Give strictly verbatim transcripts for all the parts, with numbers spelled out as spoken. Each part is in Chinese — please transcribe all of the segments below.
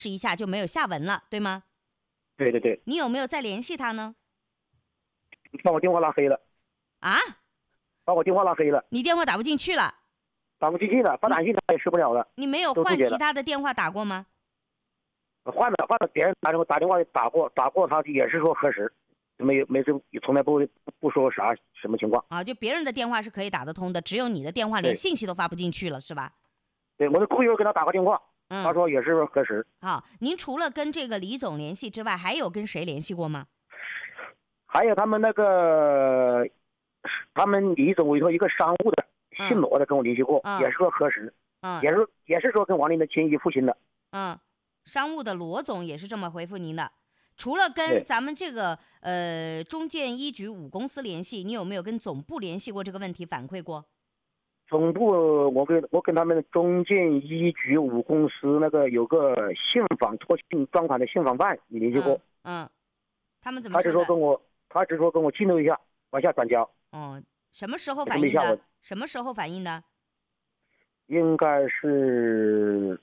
试一下就没有下文了，对吗？ 对对对。 你有没有再联系他呢？ 把我电话拉黑了。 啊？ 把我电话拉黑了。 你电话打不进去了？ 打不进去了，发短信他也试不了了。 你没有换其他的电话打过吗？ 换了，换了，别人打电话打电话打过，打过他也是说核实，没有没事，从来不不说啥什么情况啊。就别人的电话是可以打得通的，只有你的电话连信息都发不进去了，是吧？ 对，我的库友给他打个电话， 嗯， 他说也是核实。 好，您除了跟这个李总联系之外，还有跟谁联系过吗？ 还有他们那个，他们李总委托一个商务的， 嗯、 姓罗的跟我联系过， 嗯、 也是说核实， 嗯， 也是也是说跟王林的亲姨父亲的。 嗯，商务的罗总也是这么回复您的。除了跟咱们这个呃中建一局五公司联系，你有没有跟总部联系过这个问题反馈过？ 总部我跟我跟他们中建一局五公司那个有个信访拖欠专款的信访办，你联系过？ 嗯，嗯他们怎么说的？ 他只说跟我，他只说跟我记录一下，往下转交。 哦，什么时候反映的？什么时候反映的？ 应该是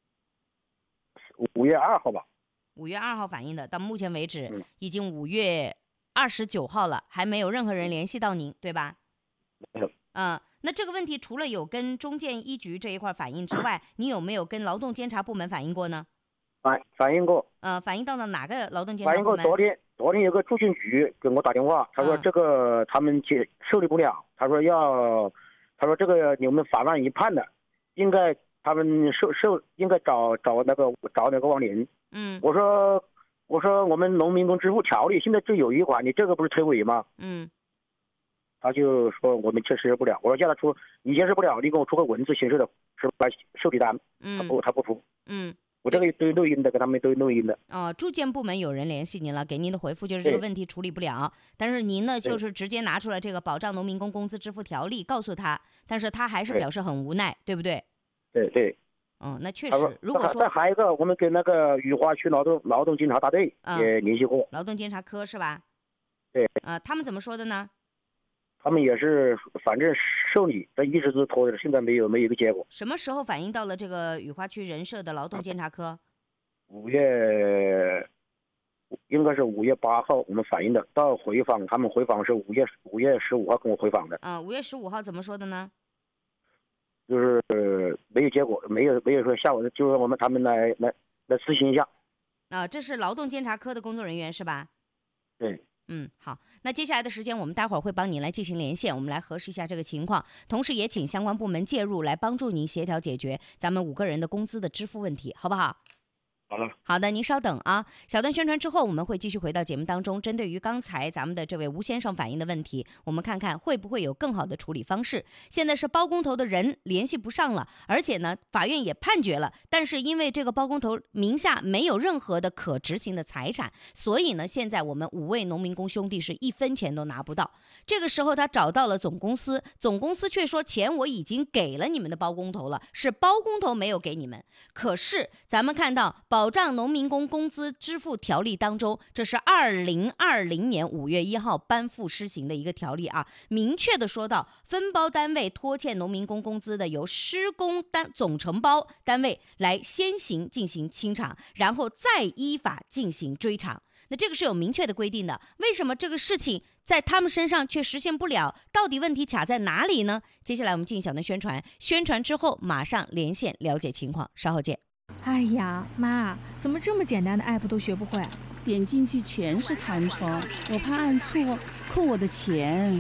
五月二号吧。 五月二号反映的，到目前为止、 嗯、 已经五月二十九号了，还没有任何人联系到您，对吧？ 没有。 嗯，那这个问题除了有跟中建一局这一块反映之外，你有没有跟劳动监察部门反映过呢？ 反反映过。 呃，反映到了哪个劳动监察部门？ 反映过。昨天昨天有个住建局跟我打电话，他说这个他们接受理不了，他说要，他说这个你们法院已判的，应该他们受受应该找找那个找那个王林。 嗯， 我说我说我们农民工支付条例现在就有一款，你这个不是推诿吗？ 嗯。 他就说我们确实不了，我说叫他出，你解释不了，你给我出个文字形式的是吧？受理单， 嗯， 他不他不服， 嗯， 我这个都有录音的，给他们都有录音的。 哦，住建部门有人联系您了，给您的回复就是这个问题处理不了，但是您呢就是直接拿出了这个保障农民工工资支付条例告诉他，但是他还是表示很无奈， 对, 对不对？ 对对。 嗯，那确实，如果说再还有一个，我们跟那个雨花区劳动劳动监察大队也联系过， 嗯、劳动监察科是吧？ 对。 啊、呃，他们怎么说的呢？ 他们也是，反正受理，但一直是拖着，现在没有没有一个结果。 什么时候反映到了这个雨花区人社的劳动监察科？ 五月，应该是五月八号我们反映的，到回访他们回访是五月五月十五号跟我回访的。 啊、呃，五月十五号怎么说的呢？ 就是没有结果，没有没有说下午就是我们他们来来来咨询一下。 啊、呃，这是劳动监察科的工作人员是吧？ 对。 嗯，好，那接下来的时间我们待会儿会帮你来进行连线，我们来核实一下这个情况，同时也请相关部门介入来帮助您协调解决咱们五个人的工资的支付问题，好不好？ 好了， 好的，您稍等啊。小段宣传之后，我们会继续回到节目当中。针对于刚才咱们的这位吴先生反映的问题，我们看看会不会有更好的处理方式。现在是包工头的人联系不上了，而且呢，法院也判决了，但是因为这个包工头名下没有任何的可执行的财产，所以呢，现在我们五位农民工兄弟是一分钱都拿不到。这个时候他找到了总公司，总公司却说钱我已经给了你们的包工头了，是包工头没有给你们。可是咱们看到保障农民工工资支付条例当中，这是二零二零年五月一号颁布施行的一个条例啊，明确的说到，分包单位拖欠农民工工资的，由施工单总承包单位来先行进行清偿，然后再依法进行追偿。那这个是有明确的规定的，为什么这个事情在他们身上却实现不了？到底问题卡在哪里呢？接下来我们进行小段宣传，宣传之后马上连线了解情况，稍后见。 哎呀，妈，怎么这么简单的 app 都学不会？ 点进去全是弹窗，我怕按错扣我的钱。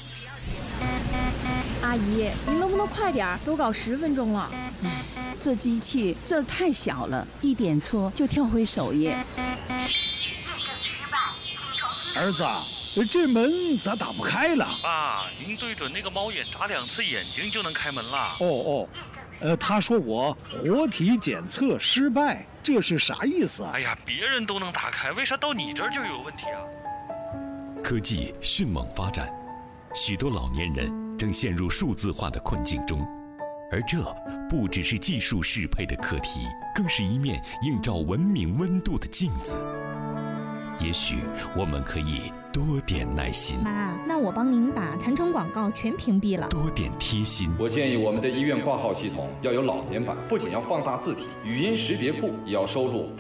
阿姨，您能不能快点？都搞十分钟了。 唉，这机器字儿太小了，一点错就跳回首页。 儿子，这门咋打不开了？ 爸，您对准那个猫眼眨两次眼睛就能开门了。 哦哦，呃，他说我活体检测失败，这是啥意思啊？ 哎呀，别人都能打开，为啥到你这儿就有问题啊？ 科技迅猛发展，许多老年人正陷入数字化的困境中，而这不只是技术适配的课题，更是一面映照文明温度的镜子。 也许我们可以多点耐心， 妈，那我帮您把弹窗广告全屏蔽了。 多点贴心。 我建议我们的医院挂号系统要有老年版，不仅要放大字体，语音识别库也要收录